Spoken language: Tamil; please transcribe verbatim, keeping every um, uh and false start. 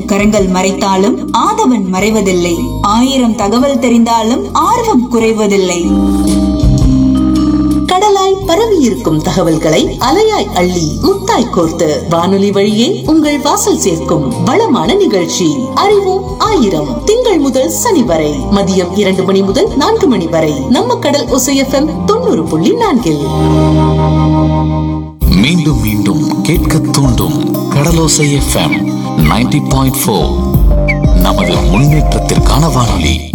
கரங்கள் மறைத்தாலும் ஆதவன் மறைவதில்லை. ஆயிரம் தகவல் தெரிந்தாலும் ஆர்வம் குறைவதில்லை. கடலாய் பரவி இருக்கும் தகவல்களை அலையாய் அள்ளி முத்தாய் கோர்த்து வானொலி வழியே உங்கள் வாசல் சேர்க்கும் வளமான நிகழ்ச்சி அறிவோம் ஆயிரம். திங்கள் முதல் சனி வரை மதியம் இரண்டு மணி முதல் நான்கு மணி வரை நம்ம கடல் ஒசை எஃப்எம் தொண்ணூறு புள்ளி நான்கில். மீண்டும் மீண்டும் கேட்க தூண்டும் கடலோசை எஃப்எம் நைன்டி பாயிண்ட் ஃபோர் நமது முன்னேற்றத்திற்கான வானொலி.